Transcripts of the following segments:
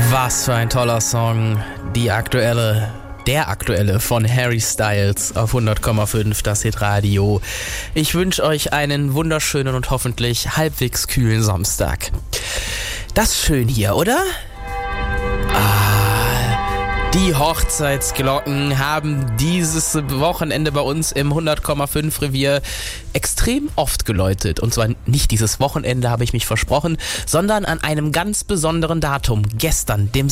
Was für ein toller Song. Der aktuelle von Harry Styles auf 100,5 das Hitradio. Ich wünsche euch einen wunderschönen und hoffentlich halbwegs kühlen Samstag. Das ist schön hier, oder? Die Hochzeitsglocken haben dieses Wochenende bei uns im 100,5 Revier extrem oft geläutet. Und zwar nicht dieses Wochenende, habe ich mich versprochen, sondern an einem ganz besonderen Datum. Gestern, dem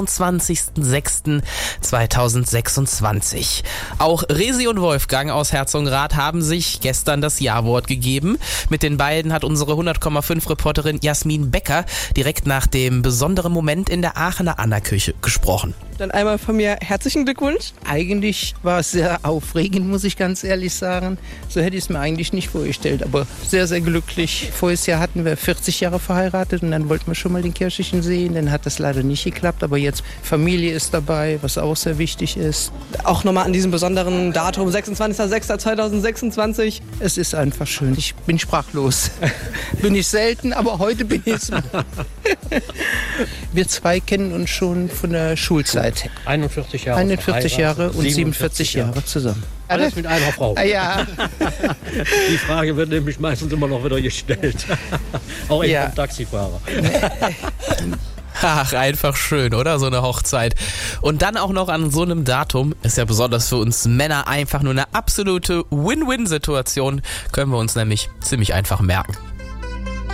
26.06.2026. Auch Resi und Wolfgang aus Herzogenrath haben sich gestern das Ja-Wort gegeben. Mit den beiden hat unsere 100,5-Reporterin Jasmin Becker direkt nach dem besonderen Moment in der Aachener Anna-Kirche gesprochen. Dann einmal von mir herzlichen Glückwunsch. Eigentlich war es sehr aufregend, muss ich ganz ehrlich sagen. So hätte ich es mir eigentlich nicht vorgestellt, aber sehr, sehr glücklich. Voriges Jahr hatten wir 40 Jahre verheiratet und dann wollten wir schon mal den Kirchlichen sehen. Dann hat das leider nicht geklappt, aber jetzt Familie ist dabei, was auch sehr wichtig ist. Auch nochmal an diesem besonderen Datum, 26.06.2026. Es ist einfach schön. Ich bin sprachlos. Bin ich selten, aber heute bin ich es. Wir zwei kennen uns schon von der Schulzeit. 41 Jahre. 41 Jahre und 47 Jahre zusammen. Alles mit einer Frau. Ja. Die Frage wird nämlich meistens immer noch wieder gestellt. Auch ich vom Taxifahrer. Ach, einfach schön, oder? So eine Hochzeit. Und dann auch noch an so einem Datum, ist ja besonders für uns Männer einfach nur eine absolute Win-Win-Situation, können wir uns nämlich ziemlich einfach merken.